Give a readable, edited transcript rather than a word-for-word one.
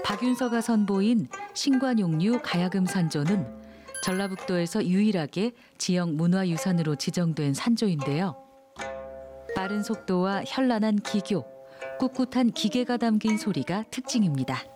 박윤서가 선보인 신관용류 가야금 산조는 전라북도에서 유일하게 지역 문화유산으로 지정된 산조인데요. 빠른 속도와 현란한 기교, 꿋꿋한 기계가 담긴 소리가 특징입니다.